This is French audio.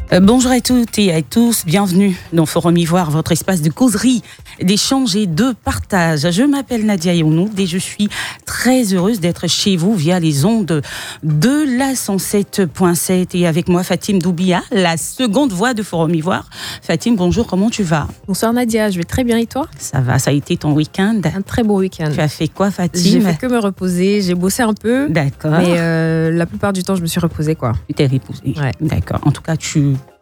Bonjour à toutes et à tous, bienvenue dans Forum Ivoire, votre espace de causerie, d'échange et de partage. Je m'appelle Nadia Yonoud et je suis très heureuse d'être chez vous via les ondes de la 107.7 et avec moi Fatim Doubia, la seconde voix de Forum Ivoire. Fatim, bonjour, comment tu vas? Bonsoir Nadia, je vais très bien et toi? Ça va, ça a été ton week-end? Un très bon week-end. Tu as fait quoi, Fatim? J'ai fait que me reposer, j'ai bossé un peu. D'accord. Mais la plupart du temps, je me suis reposée, quoi. Tu t'es reposée. Ouais. D'accord. En tout cas, tu